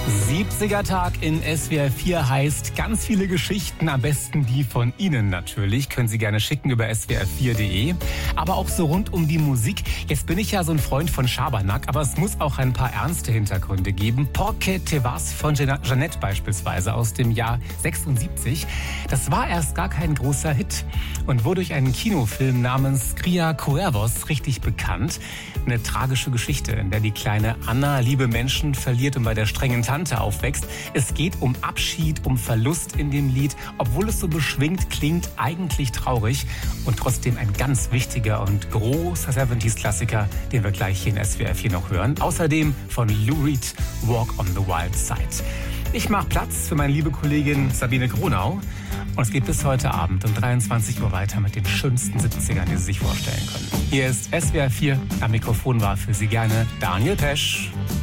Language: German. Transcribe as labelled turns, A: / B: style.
A: 70er Tag in SWR 4 heißt ganz viele Geschichten, am besten die von Ihnen natürlich. Können Sie gerne schicken über swr4.de. Aber auch so rund um die Musik. Jetzt bin ich ja so ein Freund von Schabernack, aber es muss auch ein paar ernste Hintergründe geben. Porque te vas von Jeanette beispielsweise aus dem Jahr 76. Das war erst gar kein großer Hit und wurde durch einen Kinofilm namens Cría Cuervos richtig bekannt. Eine tragische Geschichte, in der die kleine Anna liebe Menschen verliert und bei der strengen Tante aufwächst. Es geht um Abschied, um Verlust in dem Lied. Obwohl es so beschwingt klingt, eigentlich traurig und trotzdem ein ganz wichtiger und großer 70s-Klassiker, den wir gleich hier in SWR 4 noch hören. Außerdem von Lou Reed, Walk on the Wild Side. Ich mache Platz für meine liebe Kollegin Sabine Gronau. Und es geht bis heute Abend um 23 Uhr weiter mit den schönsten 70ern, die Sie sich vorstellen können. Hier ist SWR 4. Am Mikrofon war für Sie gerne Daniel Pesch.